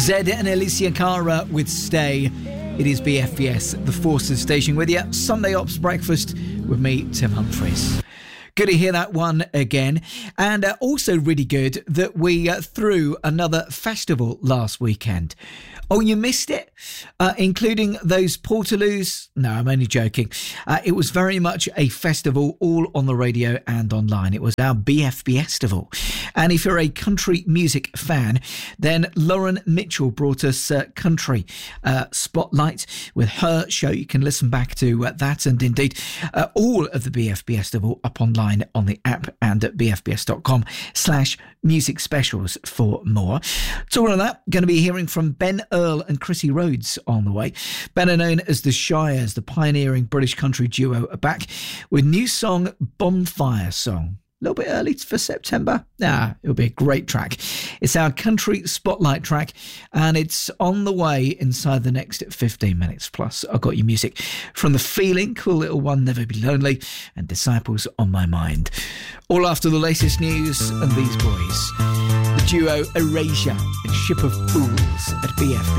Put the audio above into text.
Zed and Alicia Cara with Stay. It is BFBS, the Forces Station with you. Sunday Ops Breakfast with me, Tim Humphries. Good to hear that one again. And also really good that we threw another festival last weekend. Oh, you missed it? Including those Portaloos? No, I'm only joking. It was very much a festival, all on the radio and online. It was our BFBestival. And if you're a country music fan, then Lauren Mitchell brought us Country Spotlight with her show. You can listen back to that and indeed all of the BFBestival up online on the app and at bfbs.com/music specials for more. So all of that, going to be hearing from Ben Earl and Chrissy Rhodes on the way. Ben are known as the Shires, the pioneering British country duo, are back with new song Bonfire Song. A little bit early for September. It'll be a great track. It's our country spotlight track and it's on the way inside the next 15 minutes. Plus, I've got your music from The Feeling, Cool Little One, Never Be Lonely, and Disciples on My Mind. All after the latest news and these boys. The duo Erasure and Ship of Fools at BFB.